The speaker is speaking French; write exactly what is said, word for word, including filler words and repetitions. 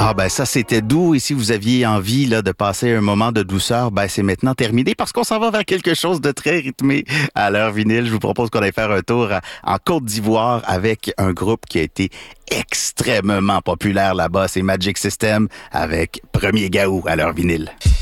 Ah ben ça c'était doux et si vous aviez envie là de passer un moment de douceur, ben c'est maintenant terminé parce qu'on s'en va vers quelque chose de très rythmé à l'heure vinyle. Je vous propose qu'on aille faire un tour à- en Côte d'Ivoire avec un groupe qui a été extrêmement populaire là-bas, c'est Magic System avec Premier Gaou à l'heure vinyle.